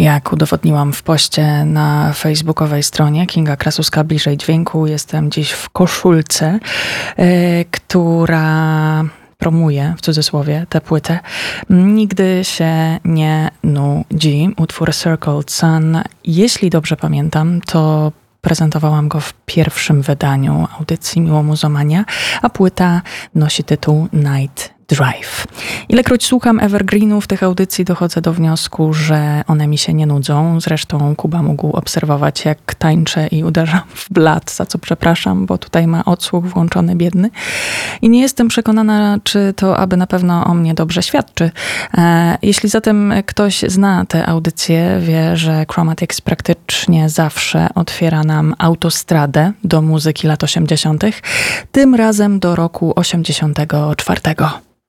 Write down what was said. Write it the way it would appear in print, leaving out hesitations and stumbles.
Jak udowodniłam w poście na facebookowej stronie Kinga Krasuska Bliżej Dźwięku, jestem dziś w koszulce, która promuje, w cudzysłowie, tę płytę. Nigdy się nie nudzi. Utwór Circled Sun, jeśli dobrze pamiętam, to prezentowałam go w pierwszym wydaniu audycji Miłomuzomania, a płyta nosi tytuł Night Drive. Ilekroć słucham evergreenów tych audycji, dochodzę do wniosku, że one mi się nie nudzą. Zresztą Kuba mógł obserwować, jak tańczę i uderzam w blat, za co przepraszam, bo tutaj ma odsłuch włączony biedny. I nie jestem przekonana, czy to aby na pewno o mnie dobrze świadczy. Jeśli zatem ktoś zna tę audycję, wie, że Chromatics praktycznie zawsze otwiera nam autostradę do muzyki lat 80., tym razem do roku 84.